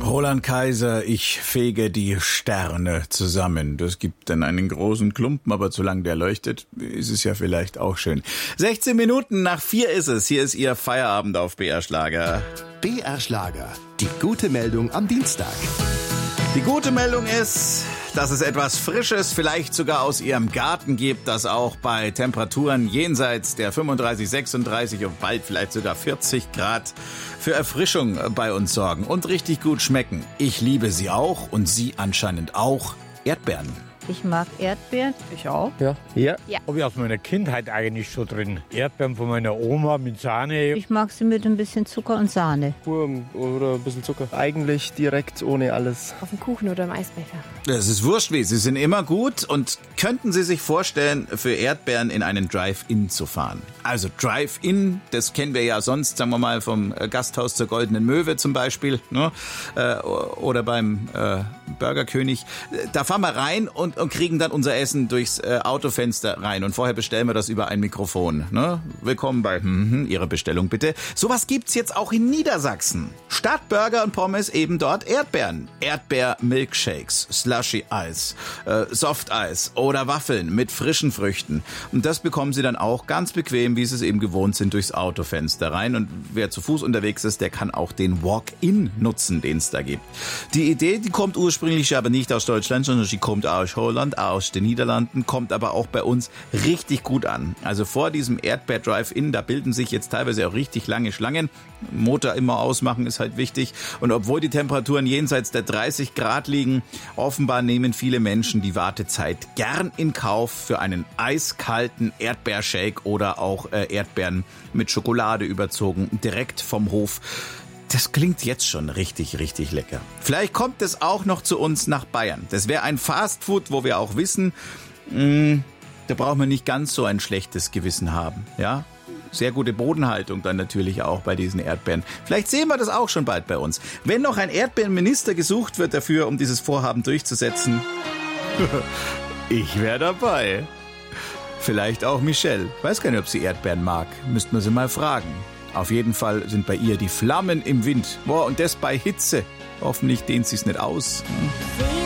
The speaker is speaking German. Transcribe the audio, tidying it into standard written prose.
Roland Kaiser, ich fege die Sterne zusammen. Das gibt dann einen großen Klumpen, aber solange der leuchtet, ist es ja vielleicht auch schön. 16 Minuten nach 4 ist es. Hier ist Ihr Feierabend auf BR Schlager. BR Schlager, die gute Meldung am Dienstag. Die gute Meldung ist, dass es etwas Frisches vielleicht sogar aus Ihrem Garten gibt, das auch bei Temperaturen jenseits der 35, 36 und bald vielleicht sogar 40 Grad für Erfrischung bei uns sorgen und richtig gut schmecken. Ich liebe sie auch und Sie anscheinend auch. Erdbeeren. Ich mag Erdbeeren. Ich auch. Ja. Habe ich aus meiner Kindheit eigentlich schon drin. Erdbeeren von meiner Oma mit Sahne. Ich mag sie mit ein bisschen Zucker und Sahne. Pur oder ein bisschen Zucker. Eigentlich direkt ohne alles. Auf dem Kuchen oder im Eisbecher. Es ist wurscht wie, sie sind immer gut. Und könnten Sie sich vorstellen, für Erdbeeren in einen Drive-In zu fahren? Also Drive-In, das kennen wir ja sonst, sagen wir mal, vom Gasthaus zur Goldenen Möwe zum Beispiel, ne? Oder beim Burgerkönig. Da fahren wir rein und kriegen dann unser Essen durchs Autofenster rein. Und vorher bestellen wir das über ein Mikrofon. Ne? Willkommen bei Ihre Bestellung bitte. Sowas gibt's jetzt auch in Niedersachsen. Statt Burger und Pommes eben dort Erdbeeren. Erdbeer-Milkshakes, Slushy-Eis, Softeis oder Waffeln mit frischen Früchten. Und das bekommen Sie dann auch ganz bequem, wie Sie es eben gewohnt sind, durchs Autofenster rein. Und wer zu Fuß unterwegs ist, der kann auch den Walk-In nutzen, den es da gibt. Die Idee, die kommt ursprünglich aber nicht aus Deutschland, sondern sie kommt aus Holland, aus den Niederlanden, kommt aber auch bei uns richtig gut an. Also vor diesem Erdbeer-Drive-In, da bilden sich jetzt teilweise auch richtig lange Schlangen. Motor immer ausmachen ist halt wichtig. Und obwohl die Temperaturen jenseits der 30 Grad liegen, offenbar nehmen viele Menschen die Wartezeit gern in Kauf für einen eiskalten Erdbeershake oder auch Erdbeeren mit Schokolade überzogen, direkt vom Hof. Das klingt jetzt schon richtig, richtig lecker. Vielleicht kommt es auch noch zu uns nach Bayern. Das wäre ein Fastfood, wo wir auch wissen, da braucht man nicht ganz so ein schlechtes Gewissen haben. Ja, sehr gute Bodenhaltung dann natürlich auch bei diesen Erdbeeren. Vielleicht sehen wir das auch schon bald bei uns. Wenn noch ein Erdbeerenminister gesucht wird dafür, um dieses Vorhaben durchzusetzen, ich wäre dabei. Vielleicht auch Michelle. Weiß gar nicht, ob sie Erdbeeren mag. Müssten wir sie mal fragen. Auf jeden Fall sind bei ihr die Flammen im Wind. Boah, und das bei Hitze. Hoffentlich dehnt sie es nicht aus.